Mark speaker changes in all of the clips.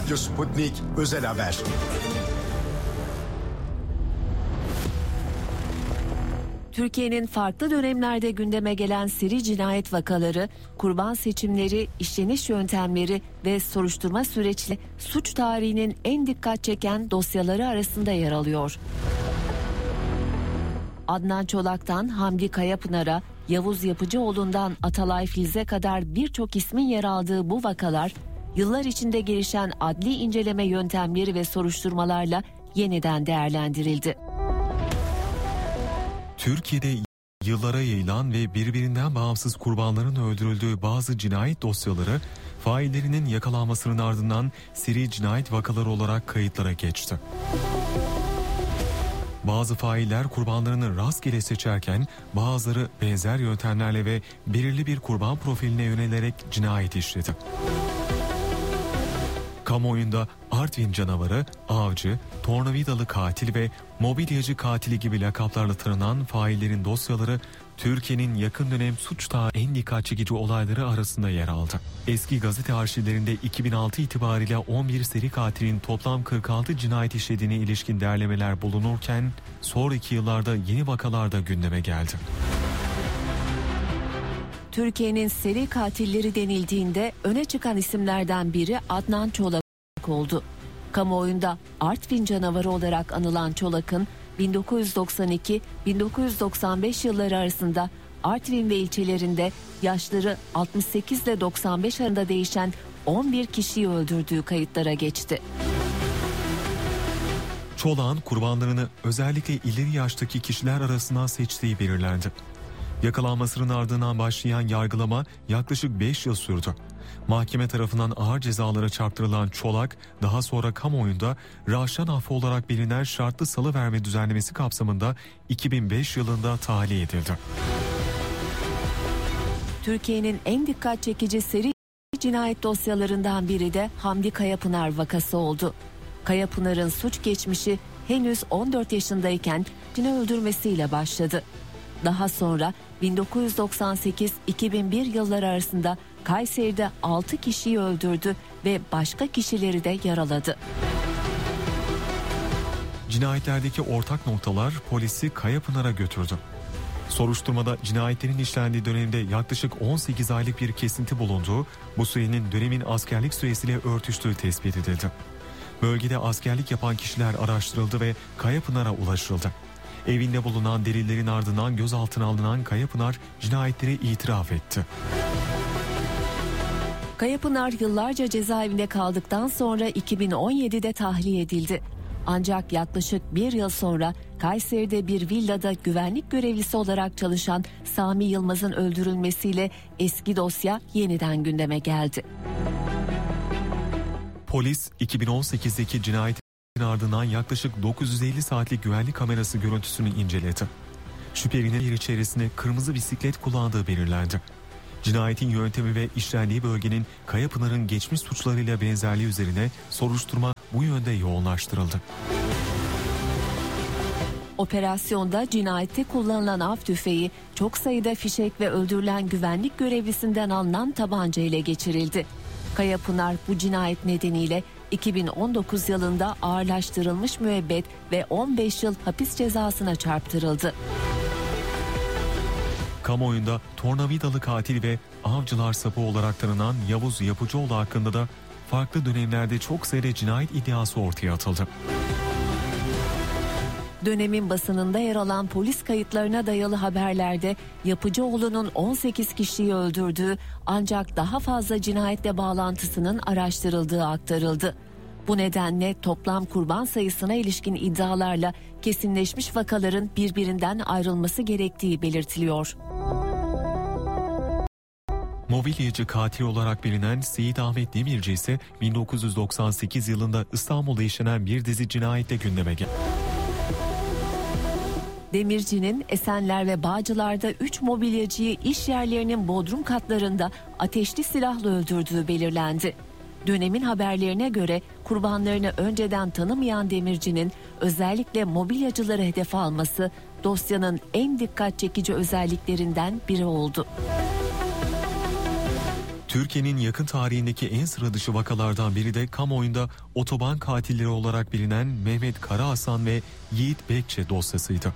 Speaker 1: Radyo Sputnik Özel Haber.
Speaker 2: Türkiye'nin farklı dönemlerde gündeme gelen seri cinayet vakaları, kurban seçimleri, işleniş yöntemleri ve soruşturma süreçleri suç tarihinin en dikkat çeken dosyaları arasında yer alıyor. Adnan Çolak'tan Hamdi Kayapınar'a, Yavuz Yapıcıoğlu'ndan Atalay Filiz'e kadar birçok ismin yer aldığı bu vakalar, yıllar içinde gelişen adli inceleme yöntemleri ve soruşturmalarla yeniden değerlendirildi.
Speaker 3: Türkiye'de yıllara yayılan ve birbirinden bağımsız kurbanların öldürüldüğü bazı cinayet dosyaları faillerinin yakalanmasının ardından seri cinayet vakaları olarak kayıtlara geçti. Bazı failler kurbanlarını rastgele seçerken bazıları benzer yöntemlerle ve belirli bir kurban profiline yönelerek cinayet işledi. Kamuoyunda Artvin canavarı, avcı, tornavidalı katil ve mobilyacı katili gibi lakaplarla tanınan faillerin dosyaları Türkiye'nin yakın dönem suç tarihinin en dikkat çekici olayları arasında yer aldı. Eski gazete arşivlerinde 2006 itibariyle 11 seri katilin toplam 46 cinayet işlediğine ilişkin derlemeler bulunurken sonraki yıllarda yeni vakalar da gündeme geldi.
Speaker 2: Türkiye'nin seri katilleri denildiğinde öne çıkan isimlerden biri Adnan Çolak oldu. Kamuoyunda Artvin canavarı olarak anılan Çolak'ın 1992-1995 yılları arasında Artvin ve ilçelerinde yaşları 68 ile 95 arasında değişen 11 kişiyi öldürdüğü kayıtlara geçti.
Speaker 3: Çolak'ın kurbanlarını özellikle ileri yaştaki kişiler arasından seçtiği belirlendi. Yakalanmasının ardından başlayan yargılama yaklaşık 5 yıl sürdü. Mahkeme tarafından ağır cezalara çarptırılan Çolak, daha sonra kamuoyunda Rahşan affı olarak bilinen şartlı salıverme düzenlemesi kapsamında 2005 yılında tahliye edildi.
Speaker 2: Türkiye'nin en dikkat çekici seri cinayet dosyalarından biri de Hamdi Kayapınar vakası oldu. Kayapınar'ın suç geçmişi henüz 14 yaşındayken cini öldürmesiyle başladı. Daha sonra 1998-2001 yılları arasında Kayseri'de 6 kişiyi öldürdü ve başka kişileri de yaraladı.
Speaker 3: Cinayetlerdeki ortak noktalar polisi Kayapınar'a götürdü. Soruşturmada cinayetlerin işlendiği dönemde yaklaşık 18 aylık bir kesinti bulunduğu, bu sürenin dönemin askerlik süresiyle örtüştüğü tespit edildi. Bölgede askerlik yapan kişiler araştırıldı ve Kayapınar'a ulaşıldı. Evinde bulunan delillerin ardından gözaltına alınan Kayapınar cinayetleri itiraf etti.
Speaker 2: Kayapınar yıllarca cezaevinde kaldıktan sonra 2017'de tahliye edildi. Ancak yaklaşık bir yıl sonra Kayseri'de bir villada güvenlik görevlisi olarak çalışan Sami Yılmaz'ın öldürülmesiyle eski dosya yeniden gündeme geldi.
Speaker 3: Polis 2018'deki cinayetin ardından yaklaşık 950 saatlik güvenlik kamerası görüntüsünü inceledi. Şüphelinin yer içerisinde kırmızı bisiklet kullandığı belirlendi. Cinayetin yöntemi ve işlendiği bölgenin Kayapınar'ın geçmiş suçlarıyla benzerliği üzerine soruşturma bu yönde yoğunlaştırıldı.
Speaker 2: Operasyonda cinayette kullanılan av tüfeği, çok sayıda fişek ve öldürülen güvenlik görevlisinden alınan tabanca ile geçirildi. Kayapınar bu cinayet nedeniyle 2019 yılında ağırlaştırılmış müebbet ve 15 yıl hapis cezasına çarptırıldı.
Speaker 3: Kamuoyunda tornavidalı katil ve avcılar sapı olarak tanınan Yavuz Yapıcıoğlu hakkında da farklı dönemlerde çok sayıda cinayet iddiası ortaya atıldı.
Speaker 2: Dönemin basınında yer alan polis kayıtlarına dayalı haberlerde Yapıcıoğlu'nun 18 kişiyi öldürdüğü ancak daha fazla cinayetle bağlantısının araştırıldığı aktarıldı. Bu nedenle toplam kurban sayısına ilişkin iddialarla kesinleşmiş vakaların birbirinden ayrılması gerektiği belirtiliyor.
Speaker 3: Mobilyacı katil olarak bilinen Seyit Ahmet Demirci ise 1998 yılında İstanbul'da işlenen bir dizi cinayetle gündeme geldi.
Speaker 2: Demirci'nin Esenler ve Bağcılar'da 3 mobilyacıyı iş yerlerinin bodrum katlarında ateşli silahla öldürdüğü belirlendi. Dönemin haberlerine göre kurbanlarını önceden tanımayan Demirci'nin özellikle mobilyacıları hedef alması dosyanın en dikkat çekici özelliklerinden biri oldu.
Speaker 3: Türkiye'nin yakın tarihindeki en sıra dışı vakalardan biri de kamuoyunda otoban katilleri olarak bilinen Mehmet Karahasan ve Yiğit Bekçe dosyasıydı.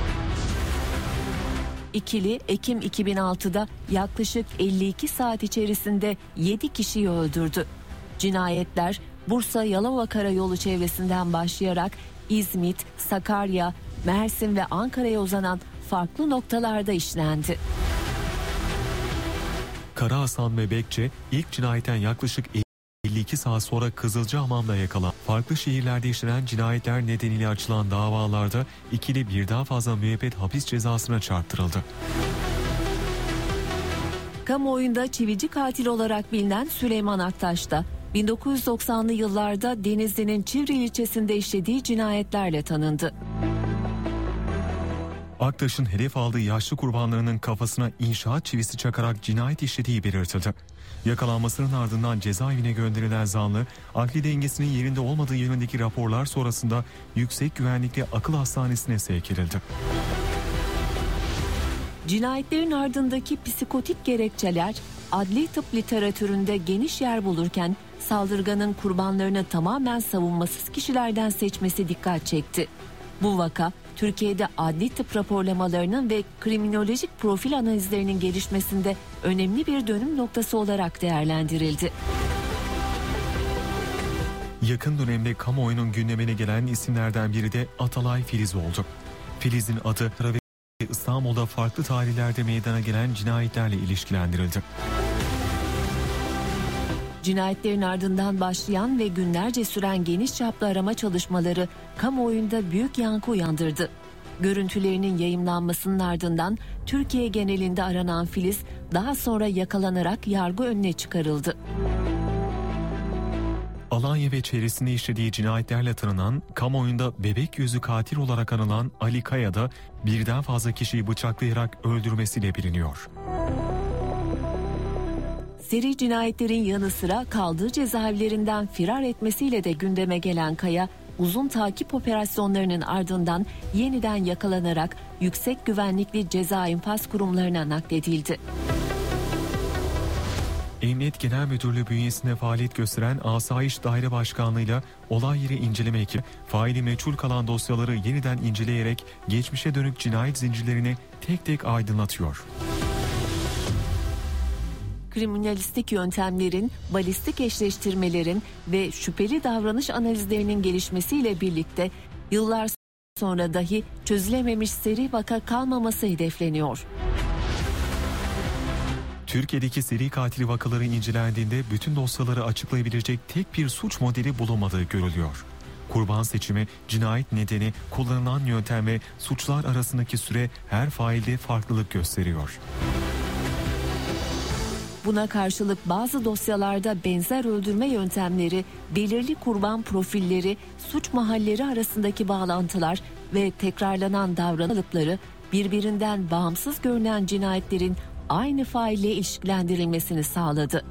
Speaker 2: İkili Ekim 2006'da yaklaşık 52 saat içerisinde 7 kişiyi öldürdü. Cinayetler Bursa-Yalova Karayolu çevresinden başlayarak İzmit, Sakarya, Mersin ve Ankara'ya uzanan farklı noktalarda işlendi.
Speaker 3: Karahasan ve Bekçe ilk cinayetten yaklaşık 52 saat sonra Kızılcahamam'da yakalan, farklı şehirlerde işlenen cinayetler nedeniyle açılan davalarda ikili birden fazla müebbet hapis cezasına çarptırıldı.
Speaker 2: Kamuoyunda çivici katil olarak bilinen Süleyman Aktaş da 1990'lı yıllarda Denizli'nin Çivril ilçesinde işlediği cinayetlerle tanındı.
Speaker 3: Aktaş'ın hedef aldığı yaşlı kurbanlarının kafasına inşaat çivisi çakarak cinayet işlediği belirtildi. Yakalanmasının ardından cezaevine gönderilen zanlı, akli dengesinin yerinde olmadığı yönündeki raporlar sonrasında yüksek güvenlikli akıl hastanesine sevk edildi.
Speaker 2: Cinayetlerin ardındaki psikotik gerekçeler adli tıp literatüründe geniş yer bulurken saldırganın kurbanlarını tamamen savunmasız kişilerden seçmesi dikkat çekti. Bu vaka Türkiye'de adli tıp raporlamalarının ve kriminolojik profil analizlerinin gelişmesinde önemli bir dönüm noktası olarak değerlendirildi.
Speaker 3: Yakın dönemde kamuoyunun gündemine gelen isimlerden biri de Atalay Filiz oldu. Filiz'in adı İstanbul'da farklı tarihlerde meydana gelen cinayetlerle ilişkilendirildi.
Speaker 2: Cinayetlerin ardından başlayan ve günlerce süren geniş çaplı arama çalışmaları kamuoyunda büyük yankı uyandırdı. Görüntülerinin yayımlanmasının ardından Türkiye genelinde aranan Filiz daha sonra yakalanarak yargı önüne çıkarıldı.
Speaker 3: Alanya ve çevresinde işlediği cinayetlerle tanınan, kamuoyunda bebek yüzü katil olarak anılan Ali Kaya da birden fazla kişiyi bıçaklayarak öldürmesiyle biliniyor.
Speaker 2: Seri cinayetlerin yanı sıra kaldığı cezaevlerinden firar etmesiyle de gündeme gelen Kaya, uzun takip operasyonlarının ardından yeniden yakalanarak yüksek güvenlikli ceza infaz kurumlarına nakledildi.
Speaker 3: Emniyet Genel Müdürlüğü bünyesinde faaliyet gösteren Asayiş Daire Başkanlığı'yla olay yeri inceleme ekibi, faili meçhul kalan dosyaları yeniden inceleyerek geçmişe dönük cinayet zincirlerini tek tek aydınlatıyor.
Speaker 2: Kriminalistik yöntemlerin, balistik eşleştirmelerin ve şüpheli davranış analizlerinin gelişmesiyle birlikte yıllar sonra dahi çözülememiş seri vaka kalmaması hedefleniyor.
Speaker 3: Türkiye'deki seri katil vakaları incelendiğinde bütün dosyaları açıklayabilecek tek bir suç modeli bulunmadığı görülüyor. Kurban seçimi, cinayet nedeni, kullanılan yöntem ve suçlar arasındaki süre her failde farklılık gösteriyor.
Speaker 2: Buna karşılık bazı dosyalarda benzer öldürme yöntemleri, belirli kurban profilleri, suç mahalleri arasındaki bağlantılar ve tekrarlanan davranışları birbirinden bağımsız görünen cinayetlerin aynı faille ilişkilendirilmesini sağladı.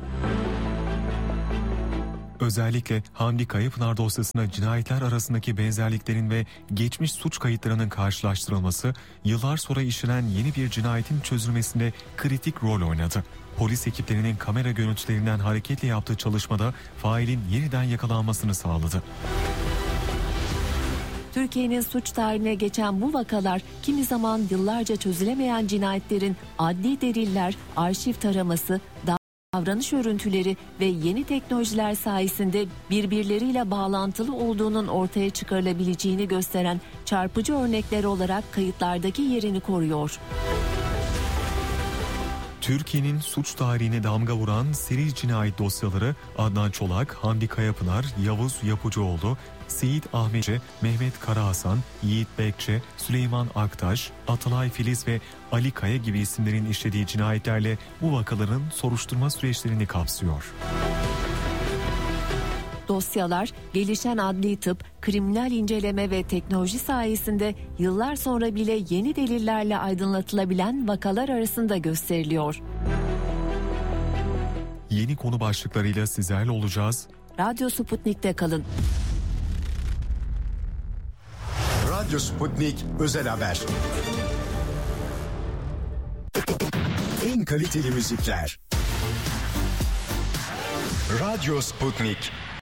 Speaker 3: Özellikle Hamdi Kayapınar dosyasına cinayetler arasındaki benzerliklerin ve geçmiş suç kayıtlarının karşılaştırılması, yıllar sonra işlenen yeni bir cinayetin çözülmesinde kritik rol oynadı. Polis ekiplerinin kamera görüntülerinden hareketle yaptığı çalışmada failin yeniden yakalanmasını sağladı.
Speaker 2: Türkiye'nin suç tarihine geçen bu vakalar kimi zaman yıllarca çözülemeyen cinayetlerin adli deliller, arşiv taraması, davranış örüntüleri ve yeni teknolojiler sayesinde birbirleriyle bağlantılı olduğunun ortaya çıkarılabileceğini gösteren çarpıcı örnekler olarak kayıtlardaki yerini koruyor.
Speaker 3: Türkiye'nin suç tarihine damga vuran seri cinayet dosyaları Adnan Çolak, Hamdi Kayapınar, Yavuz Yapıcıoğlu, Seyit Ahmetçe, Mehmet Karahasan, Yiğit Bekçe, Süleyman Aktaş, Atalay Filiz ve Ali Kaya gibi isimlerin işlediği cinayetlerle bu vakaların soruşturma süreçlerini kapsıyor.
Speaker 2: Dosyalar, gelişen adli tıp, kriminal inceleme ve teknoloji sayesinde yıllar sonra bile yeni delillerle aydınlatılabilen vakalar arasında gösteriliyor.
Speaker 3: Yeni konu başlıklarıyla sizlerle olacağız.
Speaker 2: Radyo Sputnik'te kalın.
Speaker 1: Radyo Sputnik Özel Haber. En kaliteli müzikler. Radyo Sputnik.